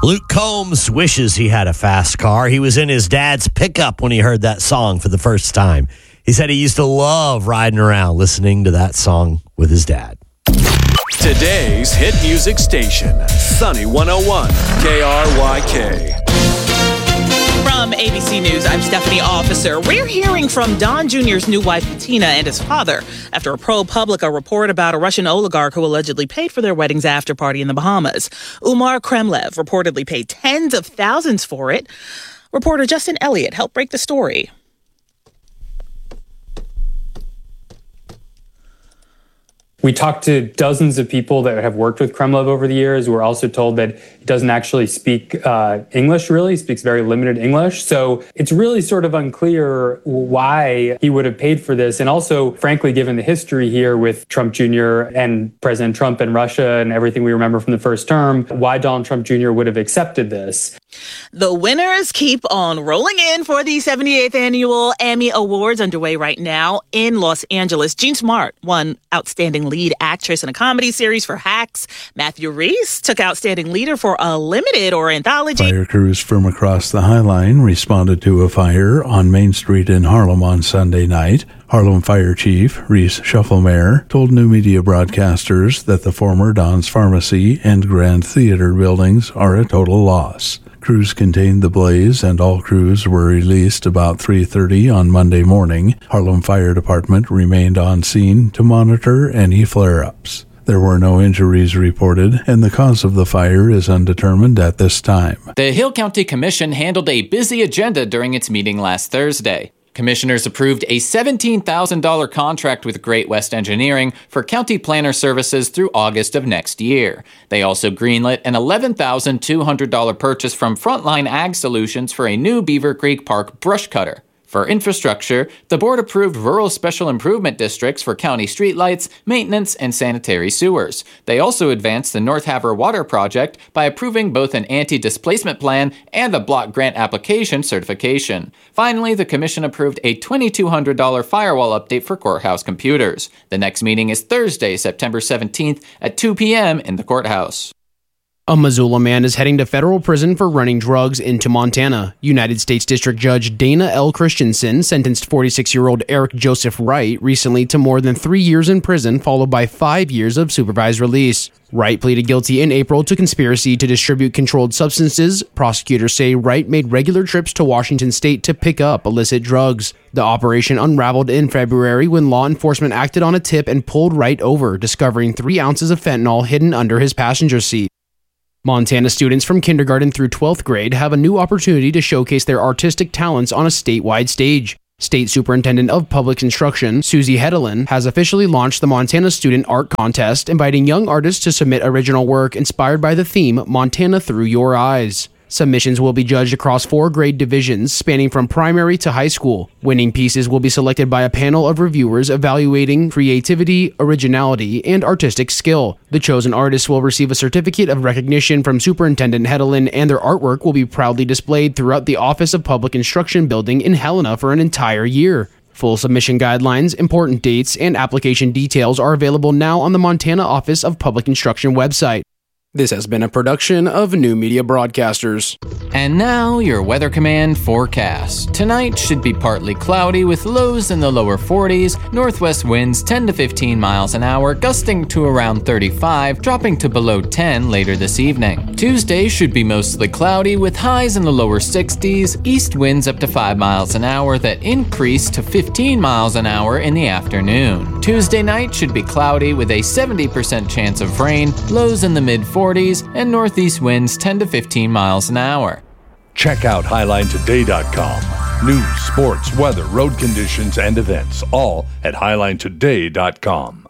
Luke Combs wishes he had a fast car. He was in his dad's pickup when he heard that song for the first time. He said he used to love riding around listening to that song with his dad. Today's hit music station, Sunny 101 KRYK. From ABC News, I'm Stephanie Officer. We're hearing from Don Jr.'s new wife, Bettina, and his father after a ProPublica report about a Russian oligarch who allegedly paid for their wedding's after-party in the Bahamas. Umar Kremlev reportedly paid tens of thousands for it. Reporter Justin Elliott helped break the story. We talked to dozens of people that have worked with Kremlev over the years. We're also told that he doesn't actually speak English, really. He speaks very limited English. So it's really sort of unclear why he would have paid for this. And also, frankly, given the history here with Trump Jr. and President Trump and Russia and everything we remember from the first term, why Donald Trump Jr. would have accepted this. The winners keep on rolling in for the 78th Annual Emmy Awards underway right now in Los Angeles. Jean Smart won Outstanding Lead Actress in a Comedy Series for Hacks. Matthew Rhys took Outstanding Leader for a limited or anthology. Fire crews from across the High Line responded to a fire on Main Street in Harlem on Sunday night. Harlem Fire Chief Reese Shufflemare told New Media Broadcasters that the former Don's Pharmacy and Grand Theater buildings are a total loss. Crews contained the blaze, and all crews were released about 3:30 on Monday morning. Harlem Fire Department remained on scene to monitor any flare-ups. There were no injuries reported, and the cause of the fire is undetermined at this time. The Hill County Commission handled a busy agenda during its meeting last Thursday. Commissioners approved a $17,000 contract with Great West Engineering for county planner services through August of next year. They also greenlit an $11,200 purchase from Frontline Ag Solutions for a new Beaver Creek Park brush cutter. For infrastructure, the board approved rural special improvement districts for county streetlights, maintenance, and sanitary sewers. They also advanced the North Havre Water Project by approving both an anti-displacement plan and a block grant application certification. Finally, the commission approved a $2,200 firewall update for courthouse computers. The next meeting is Thursday, September 17th at 2 p.m. in the courthouse. A Missoula man is heading to federal prison for running drugs into Montana. United States District Judge Dana L. Christensen sentenced 46-year-old Eric Joseph Wright recently to more than 3 years in prison, followed by 5 years of supervised release. Wright pleaded guilty in April to conspiracy to distribute controlled substances. Prosecutors say Wright made regular trips to Washington state to pick up illicit drugs. The operation unraveled in February when law enforcement acted on a tip and pulled Wright over, discovering 3 ounces of fentanyl hidden under his passenger seat. Montana students from kindergarten through 12th grade have a new opportunity to showcase their artistic talents on a statewide stage. State Superintendent of Public Instruction, Susie Hedelin, has officially launched the Montana Student Art Contest, inviting young artists to submit original work inspired by the theme Montana Through Your Eyes. Submissions will be judged across 4 grade divisions spanning from primary to high school. Winning pieces will be selected by a panel of reviewers evaluating creativity, originality, and artistic skill. The chosen artists will receive a certificate of recognition from Superintendent Hedelin, and their artwork will be proudly displayed throughout the Office of Public Instruction building in Helena for an entire year. Full submission guidelines, important dates, and application details are available now on the Montana Office of Public Instruction website. This has been a production of New Media Broadcasters. And now, your Weather Command forecast. Tonight should be partly cloudy with lows in the lower 40s, northwest winds 10 to 15 miles an hour, gusting to around 35, dropping to below 10 later this evening. Tuesday should be mostly cloudy with highs in the lower 60s, east winds up to 5 miles an hour that increase to 15 miles an hour in the afternoon. Tuesday night should be cloudy with a 70% chance of rain, lows in the mid-40s, and northeast winds 10 to 15 miles an hour. Check out HighlineToday.com. News, sports, weather, road conditions, and events, all at HighlineToday.com.